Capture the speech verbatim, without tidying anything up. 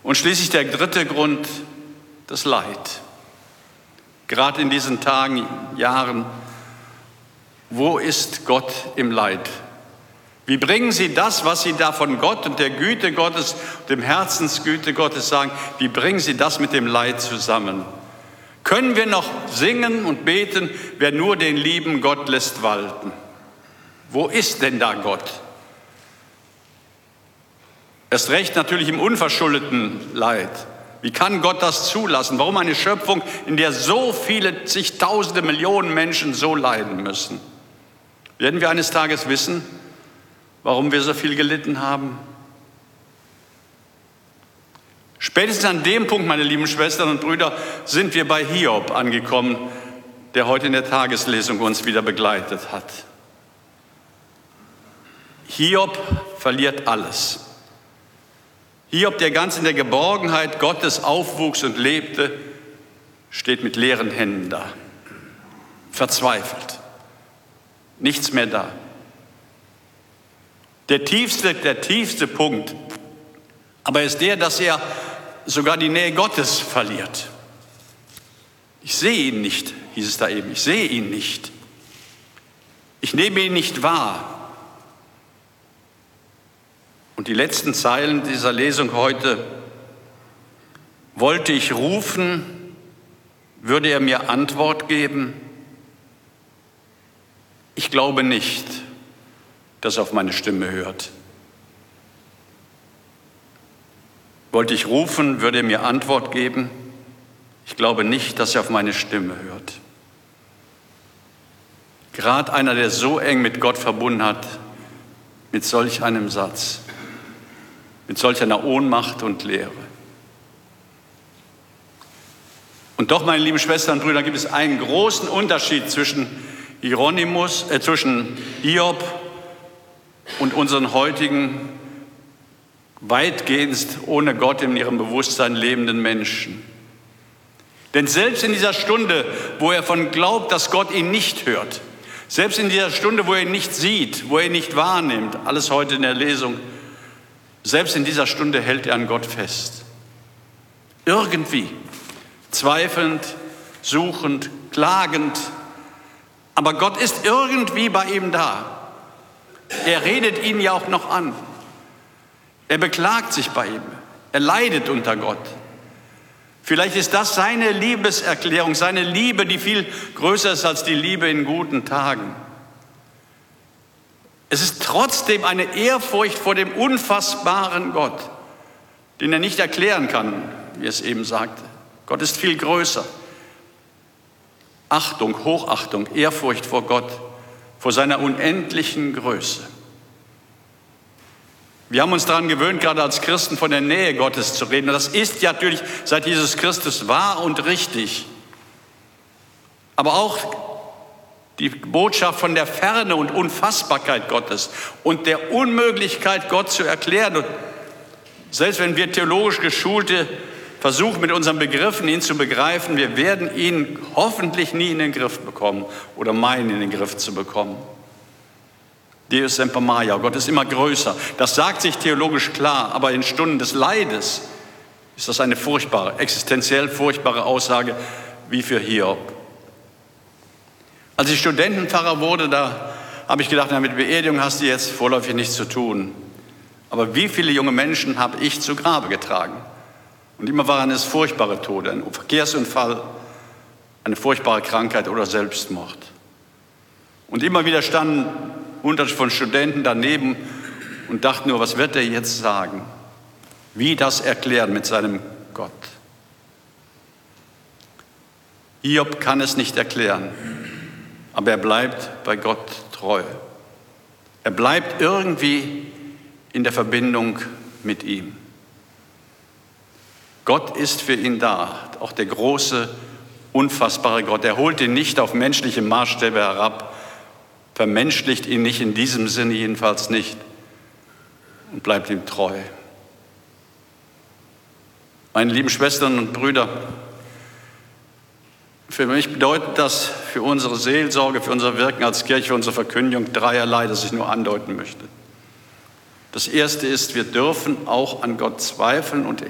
Und schließlich der dritte Grund, das Leid. Gerade in diesen Tagen, Jahren, wo ist Gott im Leid? Wie bringen Sie das, was Sie da von Gott und der Güte Gottes, dem Herzensgüte Gottes sagen, wie bringen Sie das mit dem Leid zusammen? Können wir noch singen und beten, wer nur den lieben Gott lässt walten? Wo ist denn da Gott? Erst recht natürlich im unverschuldeten Leid. Wie kann Gott das zulassen? Warum eine Schöpfung, in der so viele, zigtausende, Millionen Menschen so leiden müssen? Werden wir eines Tages wissen, warum wir so viel gelitten haben? Spätestens an dem Punkt, meine lieben Schwestern und Brüder, sind wir bei Hiob angekommen, der heute in der Tageslesung uns wieder begleitet hat. Hiob verliert alles. Hiob, der ganz in der Geborgenheit Gottes aufwuchs und lebte, steht mit leeren Händen da, verzweifelt, nichts mehr da. Der tiefste, der tiefste Punkt aber ist der, dass er sogar die Nähe Gottes verliert. Ich sehe ihn nicht, hieß es da eben, ich sehe ihn nicht. Ich nehme ihn nicht wahr. Und die letzten Zeilen dieser Lesung heute: Wollte ich rufen, würde er mir Antwort geben? Ich glaube nicht, dass er auf meine Stimme hört. Wollte ich rufen, würde er mir Antwort geben? Ich glaube nicht, dass er auf meine Stimme hört. Gerade einer, der so eng mit Gott verbunden hat, mit solch einem Satz, mit solch einer Ohnmacht und Leere. Und doch, meine lieben Schwestern und Brüder, gibt es einen großen Unterschied zwischen Hieronymus, äh, zwischen Hiob und unseren heutigen, weitgehend ohne Gott in ihrem Bewusstsein lebenden Menschen. Denn selbst in dieser Stunde, wo er von glaubt, dass Gott ihn nicht hört, selbst in dieser Stunde, wo er ihn nicht sieht, wo er ihn nicht wahrnimmt, alles heute in der Lesung, selbst in dieser Stunde hält er an Gott fest. Irgendwie, zweifelnd, suchend, klagend, aber Gott ist irgendwie bei ihm da. Er redet ihn ja auch noch an. Er beklagt sich bei ihm. Er leidet unter Gott. Vielleicht ist das seine Liebeserklärung, seine Liebe, die viel größer ist als die Liebe in guten Tagen. Es ist trotzdem eine Ehrfurcht vor dem unfassbaren Gott, den er nicht erklären kann, wie es eben sagte. Gott ist viel größer. Achtung, Hochachtung, Ehrfurcht vor Gott, vor seiner unendlichen Größe. Wir haben uns daran gewöhnt, gerade als Christen von der Nähe Gottes zu reden. Und das ist ja natürlich seit Jesus Christus wahr und richtig. Aber auch die Botschaft von der Ferne und Unfassbarkeit Gottes und der Unmöglichkeit, Gott zu erklären. Und selbst wenn wir theologisch Geschulte versuchen, mit unseren Begriffen ihn zu begreifen, wir werden ihn hoffentlich nie in den Griff bekommen oder meinen, in den Griff zu bekommen. Deus semper maior, Gott ist immer größer. Das sagt sich theologisch klar, aber in Stunden des Leides ist das eine furchtbare, existenziell furchtbare Aussage wie für Hiob. Als ich Studentenpfarrer wurde, da habe ich gedacht, na, mit Beerdigung hast du jetzt vorläufig nichts zu tun. Aber wie viele junge Menschen habe ich zu Grabe getragen? Und immer waren es furchtbare Tode, ein Verkehrsunfall, eine furchtbare Krankheit oder Selbstmord. Und immer wieder standen Hunderte von Studenten daneben und dachten nur, was wird er jetzt sagen? Wie das erklären mit seinem Gott? Hiob kann es nicht erklären, aber er bleibt bei Gott treu. Er bleibt irgendwie in der Verbindung mit ihm. Gott ist für ihn da, auch der große, unfassbare Gott. Er holt ihn nicht auf menschliche Maßstäbe herab, vermenschlicht ihn nicht, in diesem Sinne jedenfalls nicht, und bleibt ihm treu. Meine lieben Schwestern und Brüder, für mich bedeutet das für unsere Seelsorge, für unser Wirken als Kirche, für unsere Verkündigung dreierlei, das ich nur andeuten möchte. Das erste ist, wir dürfen auch an Gott zweifeln und